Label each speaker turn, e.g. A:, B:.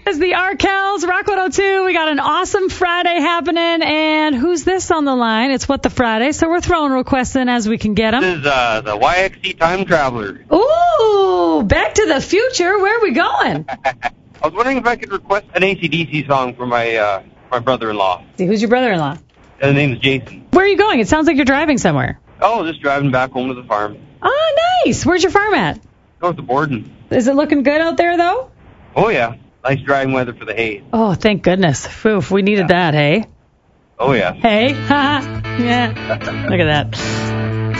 A: It's the Arkells, Rock 102. We got an awesome Friday happening. And who's this on the line? It's What the Friday. So we're throwing requests in as we can get them.
B: This is the YXC Time Traveler.
A: Ooh, Back to the Future. Where are we going?
B: I was wondering if I could request an AC/DC song for my brother-in-law.
A: Who's your brother-in-law?
B: His name's Jason.
A: Where are you going? It sounds like you're driving somewhere.
B: Oh, just driving back home to the farm.
A: Oh, nice. Where's your farm at?
B: North of Borden.
A: Is it looking good out there, though?
B: Oh, yeah. Nice drying weather for the hay.
A: Oh, thank goodness. Oof, we needed that, hey?
B: Oh, yeah.
A: Hey? Ha. Yeah. Look at that.